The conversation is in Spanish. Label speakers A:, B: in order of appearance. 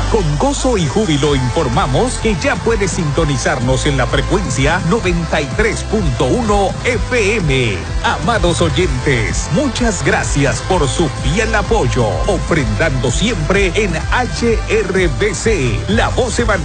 A: Con gozo y júbilo informamos que ya puedes sintonizarnos en la frecuencia 93.1 FM. Amados oyentes, muchas gracias por su fiel apoyo, ofrendando siempre en HRBC, la voz evangélica